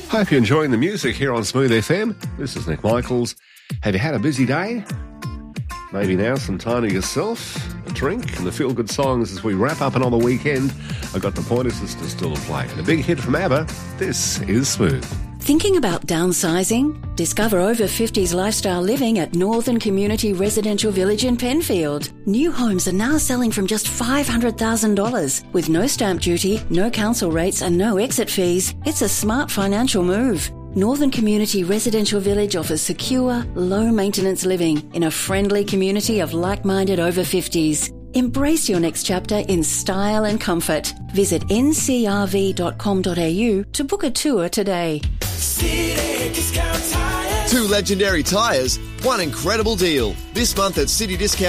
Hope you're enjoying the music here on Smooth FM. This is Nick Michaels. Have you had a busy day? Maybe now some time to yourself, a drink, and the feel-good songs as we wrap up another weekend. I've got the Pointer Sisters still to play. And a big hit from ABBA. This is Smooth. Thinking about downsizing? Discover over 50s lifestyle living at Northern Community Residential Village in Penfield. New homes are now selling from just $500,000 with no stamp duty, no council rates and no exit fees. It's a smart financial move. Northern Community Residential Village offers secure, low-maintenance living in a friendly community of like-minded over 50s. Embrace your next chapter in style and comfort. Visit ncrv.com.au to book a tour today. City Discount Tires. 2 legendary tyres, 1 incredible deal. This month at City Discount